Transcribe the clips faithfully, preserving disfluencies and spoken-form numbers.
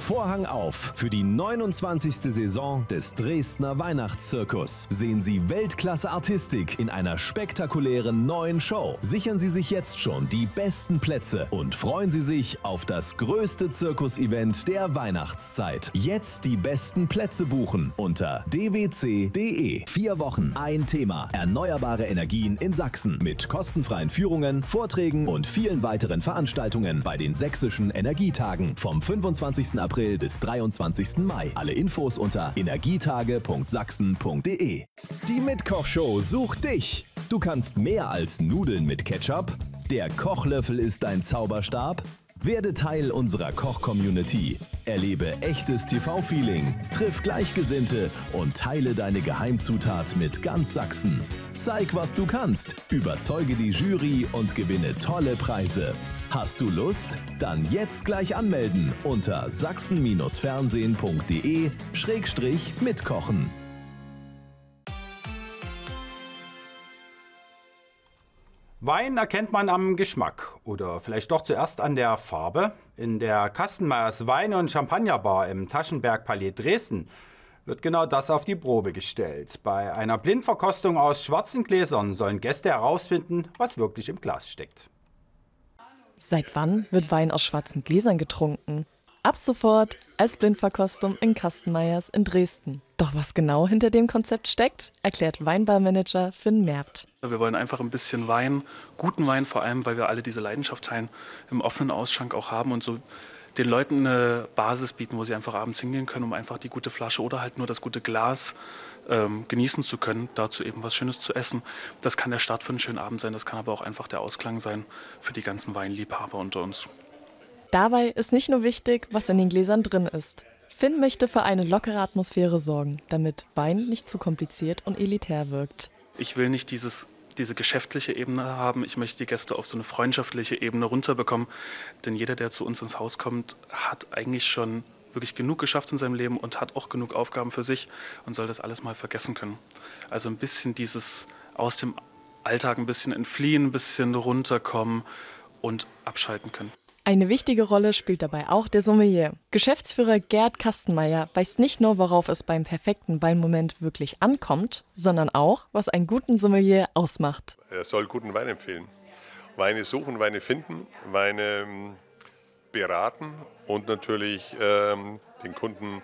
Vorhang auf für die neunundzwanzigste Saison des Dresdner Weihnachtszirkus. Sehen Sie Weltklasse-Artistik in einer spektakulären neuen Show. Sichern Sie sich jetzt schon die besten Plätze und freuen Sie sich auf das größte Zirkus-Event der Weihnachtszeit. Jetzt die besten Plätze buchen unter d w c punkt d e. Vier Wochen, ein Thema. Erneuerbare Energien in Sachsen mit kostenfreien Führungen, Vorträgen und vielen weiteren Veranstaltungen bei den sächsischen Energietagen vom fünfundzwanzigsten April bis dreiundzwanzigsten Mai. Alle Infos unter energietage punkt sachsen punkt d e. Die Mitkochshow sucht dich. Du kannst mehr als Nudeln mit Ketchup. Der Kochlöffel ist dein Zauberstab. Werde Teil unserer Koch-Community. Erlebe echtes T V-Feeling, triff Gleichgesinnte und teile deine Geheimzutat mit ganz Sachsen. Zeig, was du kannst, überzeuge die Jury und gewinne tolle Preise. Hast du Lust? Dann jetzt gleich anmelden unter sachsen fernsehen punkt d e schrägstrich mitkochen. Wein erkennt man am Geschmack oder vielleicht doch zuerst an der Farbe. In der Kastenmeyers Wein- und Champagnerbar im Taschenberg-Palais Dresden wird genau das auf die Probe gestellt. Bei einer Blindverkostung aus schwarzen Gläsern sollen Gäste herausfinden, was wirklich im Glas steckt. Seit wann wird Wein aus schwarzen Gläsern getrunken? Ab sofort als Blindverkostung in Kastenmeyers in Dresden. Doch was genau hinter dem Konzept steckt, erklärt Weinbarmanager Finn Merbt. Wir wollen einfach ein bisschen Wein, guten Wein vor allem, weil wir alle diese Leidenschaft teilen, im offenen Ausschank auch haben und so den Leuten eine Basis bieten, wo sie einfach abends hingehen können, um einfach die gute Flasche oder halt nur das gute Glas ähm, genießen zu können, dazu eben was Schönes zu essen. Das kann der Start für einen schönen Abend sein, das kann aber auch einfach der Ausklang sein für die ganzen Weinliebhaber unter uns. Dabei ist nicht nur wichtig, was in den Gläsern drin ist. Finn möchte für eine lockere Atmosphäre sorgen, damit Wein nicht zu kompliziert und elitär wirkt. Ich will nicht dieses, diese geschäftliche Ebene haben, ich möchte die Gäste auf so eine freundschaftliche Ebene runterbekommen. Denn jeder, der zu uns ins Haus kommt, hat eigentlich schon wirklich genug geschafft in seinem Leben und hat auch genug Aufgaben für sich und soll das alles mal vergessen können. Also ein bisschen dieses aus dem Alltag ein bisschen entfliehen, ein bisschen runterkommen und abschalten können. Eine wichtige Rolle spielt dabei auch der Sommelier. Geschäftsführer Gerd Kastenmeier weiß nicht nur, worauf es beim perfekten Weinmoment wirklich ankommt, sondern auch, was einen guten Sommelier ausmacht. Er soll guten Wein empfehlen. Weine suchen, Weine finden, Weine beraten und natürlich ähm, den Kunden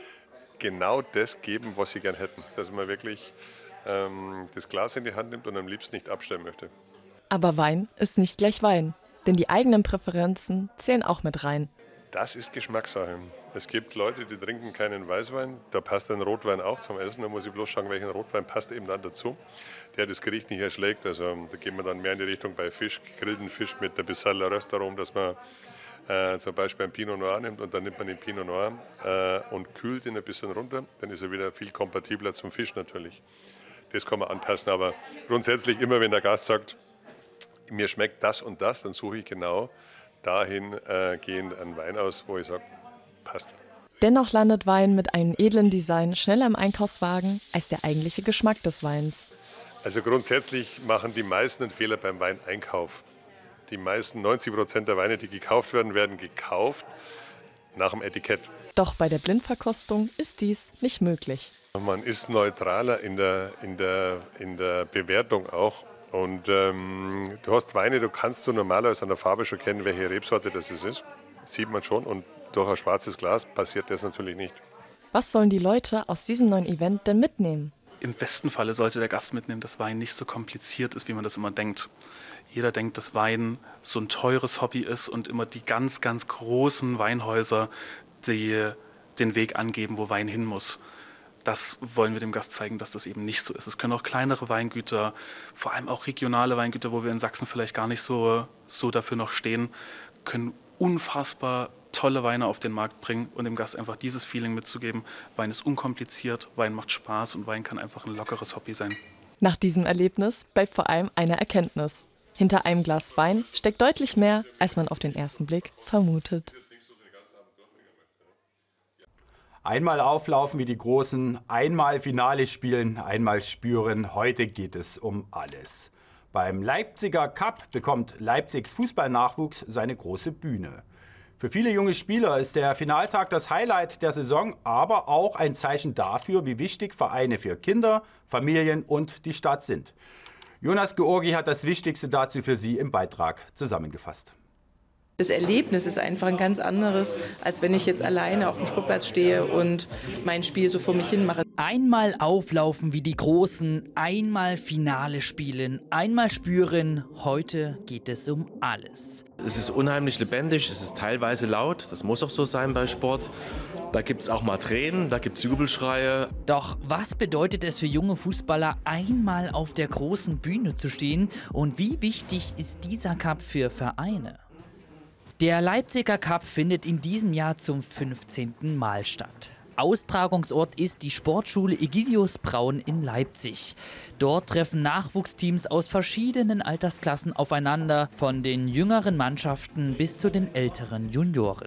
genau das geben, was sie gern hätten. Dass man wirklich ähm, das Glas in die Hand nimmt und am liebsten nicht abstellen möchte. Aber Wein ist nicht gleich Wein. Denn die eigenen Präferenzen zählen auch mit rein. Das ist Geschmackssache. Es gibt Leute, die trinken keinen Weißwein. Da passt ein Rotwein auch zum Essen. Da muss ich bloß schauen, welchen Rotwein passt eben dann dazu, der das Gericht nicht erschlägt. Also da gehen wir dann mehr in die Richtung bei Fisch, gegrillten Fisch mit ein bisschen Röstarom, dass man äh, zum Beispiel einen Pinot Noir nimmt und dann nimmt man den Pinot Noir äh, und kühlt ihn ein bisschen runter. Dann ist er wieder viel kompatibler zum Fisch natürlich. Das kann man anpassen, aber grundsätzlich immer, wenn der Gast sagt, mir schmeckt das und das, dann suche ich genau dahin äh, gehend einen Wein aus, wo ich sage, passt. Dennoch landet Wein mit einem edlen Design schneller im Einkaufswagen als der eigentliche Geschmack des Weins. Also grundsätzlich machen die meisten einen Fehler beim Weineinkauf. Die meisten, neunzig Prozent der Weine, die gekauft werden, werden gekauft nach dem Etikett. Doch bei der Blindverkostung ist dies nicht möglich. Man ist neutraler in der, in der, in der Bewertung auch. Und ähm, du hast Weine, du kannst so normalerweise an der Farbe schon kennen, welche Rebsorte das ist. Das sieht man schon und durch ein schwarzes Glas passiert das natürlich nicht. Was sollen die Leute aus diesem neuen Event denn mitnehmen? Im besten Falle sollte der Gast mitnehmen, dass Wein nicht so kompliziert ist, wie man das immer denkt. Jeder denkt, dass Wein so ein teures Hobby ist und immer die ganz, ganz großen Weinhäuser, die den Weg angeben, wo Wein hin muss. Das wollen wir dem Gast zeigen, dass das eben nicht so ist. Es können auch kleinere Weingüter, vor allem auch regionale Weingüter, wo wir in Sachsen vielleicht gar nicht so, so dafür noch stehen, können unfassbar tolle Weine auf den Markt bringen und dem Gast einfach dieses Feeling mitzugeben. Wein ist unkompliziert, Wein macht Spaß und Wein kann einfach ein lockeres Hobby sein. Nach diesem Erlebnis bleibt vor allem eine Erkenntnis. Hinter einem Glas Wein steckt deutlich mehr, als man auf den ersten Blick vermutet. Einmal auflaufen wie die Großen, einmal Finale spielen, einmal spüren, heute geht es um alles. Beim Leipziger Cup bekommt Leipzigs Fußballnachwuchs seine große Bühne. Für viele junge Spieler ist der Finaltag das Highlight der Saison, aber auch ein Zeichen dafür, wie wichtig Vereine für Kinder, Familien und die Stadt sind. Jonas Georgi hat das Wichtigste dazu für Sie im Beitrag zusammengefasst. Das Erlebnis ist einfach ein ganz anderes, als wenn ich jetzt alleine auf dem Sportplatz stehe und mein Spiel so vor mich hin mache. Einmal auflaufen wie die Großen, einmal Finale spielen, einmal spüren, heute geht es um alles. Es ist unheimlich lebendig, es ist teilweise laut, das muss auch so sein bei Sport. Da gibt es auch mal Tränen, da gibt es Jubelschreie. Doch was bedeutet es für junge Fußballer, einmal auf der großen Bühne zu stehen? Und wie wichtig ist dieser Cup für Vereine? Der Leipziger Cup findet in diesem Jahr zum fünfzehnten Mal statt. Austragungsort ist die Sportschule Egidius Braun in Leipzig. Dort treffen Nachwuchsteams aus verschiedenen Altersklassen aufeinander, von den jüngeren Mannschaften bis zu den älteren Junioren.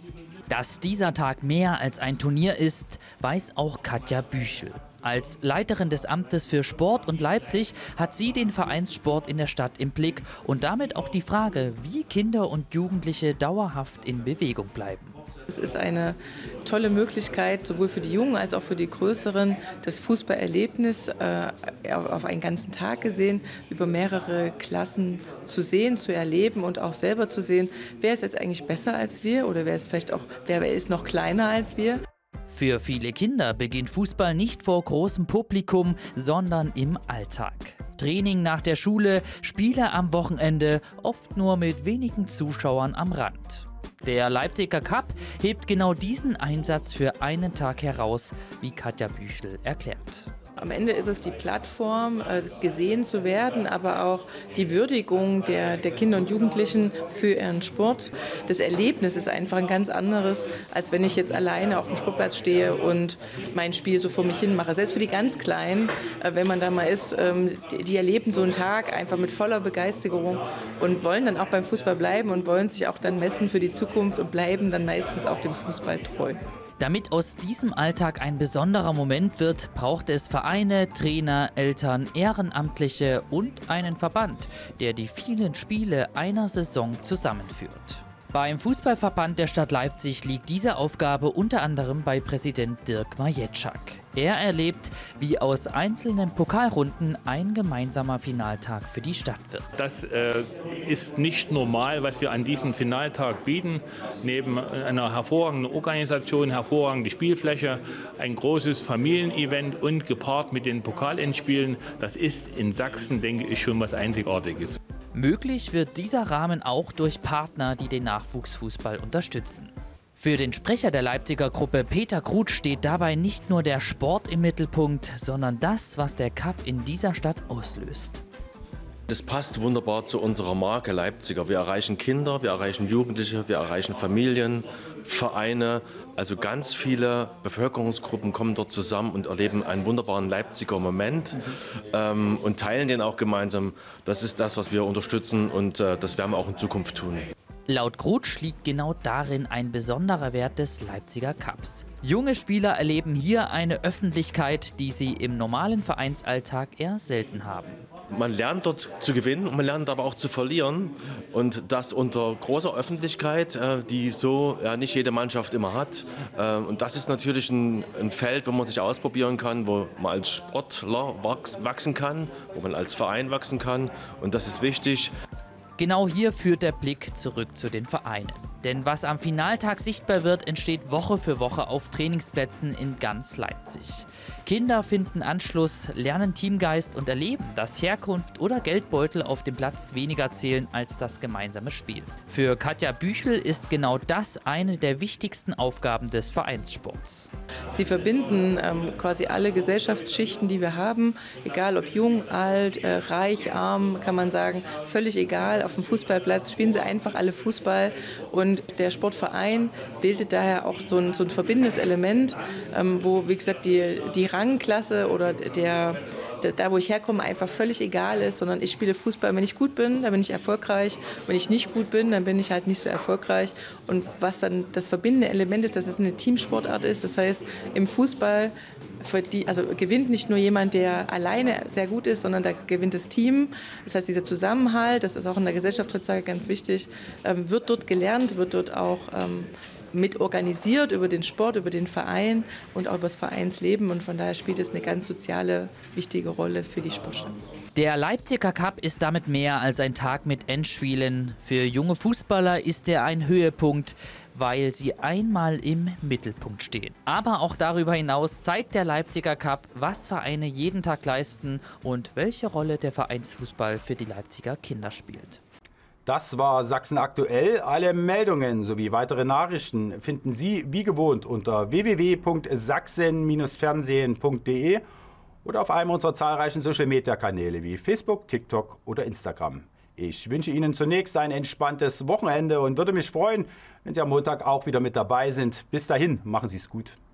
Dass dieser Tag mehr als ein Turnier ist, weiß auch Katja Büchel. Als Leiterin des Amtes für Sport und Leipzig hat sie den Vereinssport in der Stadt im Blick und damit auch die Frage, wie Kinder und Jugendliche dauerhaft in Bewegung bleiben. Es ist eine tolle Möglichkeit, sowohl für die Jungen als auch für die Größeren, das Fußballerlebnis äh, auf einen ganzen Tag gesehen, über mehrere Klassen zu sehen, zu erleben und auch selber zu sehen, wer ist jetzt eigentlich besser als wir oder wer ist vielleicht auch, wer ist noch kleiner als wir. Für viele Kinder beginnt Fußball nicht vor großem Publikum, sondern im Alltag. Training nach der Schule, Spiele am Wochenende, oft nur mit wenigen Zuschauern am Rand. Der Leipziger Cup hebt genau diesen Einsatz für einen Tag heraus, wie Katja Büchel erklärt. Am Ende ist es die Plattform, gesehen zu werden, aber auch die Würdigung der, der Kinder und Jugendlichen für ihren Sport. Das Erlebnis ist einfach ein ganz anderes, als wenn ich jetzt alleine auf dem Sportplatz stehe und mein Spiel so vor mich hin mache. Selbst für die ganz Kleinen, wenn man da mal ist, die, die erleben so einen Tag einfach mit voller Begeisterung und wollen dann auch beim Fußball bleiben und wollen sich auch dann messen für die Zukunft und bleiben dann meistens auch dem Fußball treu. Damit aus diesem Alltag ein besonderer Moment wird, braucht es Vereine, Trainer, Eltern, Ehrenamtliche und einen Verband, der die vielen Spiele einer Saison zusammenführt. Beim Fußballverband der Stadt Leipzig liegt diese Aufgabe unter anderem bei Präsident Dirk Majetschak. Er erlebt, wie aus einzelnen Pokalrunden ein gemeinsamer Finaltag für die Stadt wird. Das äh, ist nicht normal, was wir an diesem Finaltag bieten. Neben einer hervorragenden Organisation, hervorragende Spielfläche, ein großes Familienevent und gepaart mit den Pokalendspielen. Das ist in Sachsen, denke ich, schon was Einzigartiges. Möglich wird dieser Rahmen auch durch Partner, die den Nachwuchsfußball unterstützen. Für den Sprecher der Leipziger Gruppe Peter Krutsch steht dabei nicht nur der Sport im Mittelpunkt, sondern das, was der Cup in dieser Stadt auslöst. Das passt wunderbar zu unserer Marke Leipziger. Wir erreichen Kinder, wir erreichen Jugendliche, wir erreichen Familien, Vereine. Also ganz viele Bevölkerungsgruppen kommen dort zusammen und erleben einen wunderbaren Leipziger Moment mhm. ähm, und teilen den auch gemeinsam. Das ist das, was wir unterstützen und äh, das werden wir auch in Zukunft tun. Laut Krutsch liegt genau darin ein besonderer Wert des Leipziger Cups. Junge Spieler erleben hier eine Öffentlichkeit, die sie im normalen Vereinsalltag eher selten haben. Man lernt dort zu gewinnen und man lernt aber auch zu verlieren. Und das unter großer Öffentlichkeit, die so ja, nicht jede Mannschaft immer hat. Und das ist natürlich ein, ein Feld, wo man sich ausprobieren kann, wo man als Sportler wachsen kann, wo man als Verein wachsen kann. Und das ist wichtig. Genau hier führt der Blick zurück zu den Vereinen. Denn was am Finaltag sichtbar wird, entsteht Woche für Woche auf Trainingsplätzen in ganz Leipzig. Kinder finden Anschluss, lernen Teamgeist und erleben, dass Herkunft oder Geldbeutel auf dem Platz weniger zählen als das gemeinsame Spiel. Für Katja Büchel ist genau das eine der wichtigsten Aufgaben des Vereinssports. Sie verbinden ähm, quasi alle Gesellschaftsschichten, die wir haben, egal ob jung, alt, äh, reich, arm, kann man sagen, völlig egal. Auf dem Fußballplatz spielen sie einfach alle Fußball und der Sportverein bildet daher auch so ein, so ein verbindendes Element, ähm, wo, wie gesagt, die, die Rangklasse oder der, der, da, wo ich herkomme, einfach völlig egal ist, sondern ich spiele Fußball. Wenn ich gut bin, dann bin ich erfolgreich. Wenn ich nicht gut bin, dann bin ich halt nicht so erfolgreich. Und was dann das verbindende Element ist, dass es eine Teamsportart ist, das heißt, im Fußball für die, also gewinnt nicht nur jemand, der alleine sehr gut ist, sondern da gewinnt das Team. Das heißt, dieser Zusammenhalt, das ist auch in der Gesellschaft heutzutage ganz wichtig, ähm, wird dort gelernt, wird dort auch ähm, mit organisiert über den Sport, über den Verein und auch über das Vereinsleben. Und von daher spielt es eine ganz soziale, wichtige Rolle für die Sportler. Der Leipziger Cup ist damit mehr als ein Tag mit Endspielen. Für junge Fußballer ist er ein Höhepunkt, weil sie einmal im Mittelpunkt stehen. Aber auch darüber hinaus zeigt der Leipziger Cup, was Vereine jeden Tag leisten und welche Rolle der Vereinsfußball für die Leipziger Kinder spielt. Das war Sachsen aktuell. Alle Meldungen sowie weitere Nachrichten finden Sie wie gewohnt unter w w w punkt sachsen Bindestrich fernsehen punkt d e oder auf einem unserer zahlreichen Social-Media-Kanäle wie Facebook, TikTok oder Instagram. Ich wünsche Ihnen zunächst ein entspanntes Wochenende und würde mich freuen, wenn Sie am Montag auch wieder mit dabei sind. Bis dahin, machen Sie es gut.